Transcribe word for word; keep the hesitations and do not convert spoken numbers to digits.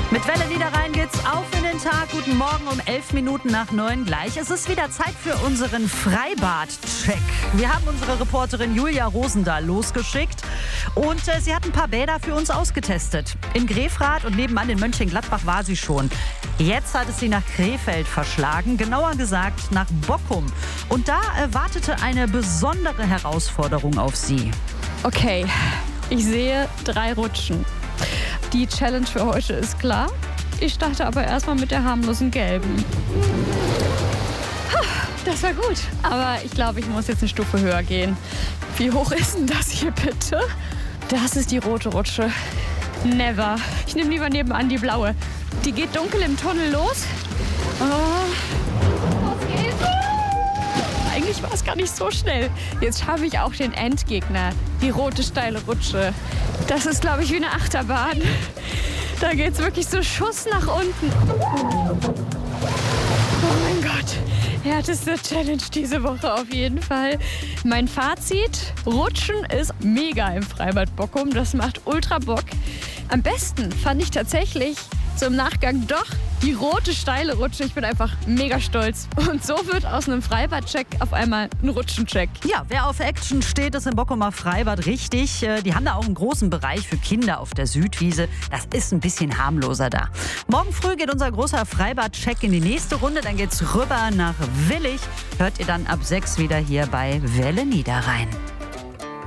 Mit Welle Niederrhein geht's auf in den Tag. Guten Morgen um elf Minuten nach neun gleich. Es ist wieder Zeit für unseren Freibad-Check. Wir haben unsere Reporterin Julia Rosendahl losgeschickt und äh, sie hat ein paar Bäder für uns ausgetestet. In Grefrath und nebenan in Mönchengladbach war sie schon. Jetzt hat es sie nach Krefeld verschlagen, genauer gesagt nach Bockum. Und da äh, wartete eine besondere Herausforderung auf sie. Okay, ich sehe drei Rutschen. Die Challenge für heute ist klar. Ich starte aber erstmal mit der harmlosen gelben. Das war gut. Aber ich glaube, ich muss jetzt eine Stufe höher gehen. Wie hoch ist denn das hier bitte? Das ist die rote Rutsche. Never. Ich nehme lieber nebenan die blaue. Die geht dunkel im Tunnel los. Oh. Auf geht's. Eigentlich war es gar nicht so schnell. Jetzt habe ich auch den Endgegner. Die rote steile Rutsche. Das ist, glaube ich, wie eine Achterbahn. Da geht es wirklich so Schuss nach unten. Oh mein Gott. Härteste Challenge diese Woche auf jeden Fall. Mein Fazit: Rutschen ist mega im Freibad Bockum. Das macht ultra Bock. Am besten fand ich tatsächlich so im Nachgang doch die rote steile Rutsche. Ich bin einfach mega stolz. Und so wird aus einem Freibad-Check auf einmal ein Rutschencheck. Ja, wer auf Action steht, ist im Bockumer Freibad richtig. Die haben da auch einen großen Bereich für Kinder auf der Südwiese. Das ist ein bisschen harmloser da. Morgen früh geht unser großer Freibad-Check in die nächste Runde. Dann geht's rüber nach Willig. Hört ihr dann ab sechs wieder hier bei Welle Niederrhein.